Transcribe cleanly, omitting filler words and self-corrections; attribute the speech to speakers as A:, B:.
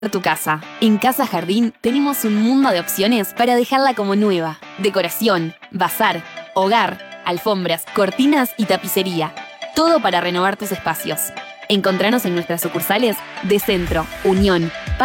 A: tu casa. En Casa Jardín tenemos un mundo de opciones para dejarla como nueva. Decoración, bazar, hogar, alfombras, cortinas y tapicería. Todo para renovar tus espacios. Encontranos en nuestras sucursales de Centro, Unión,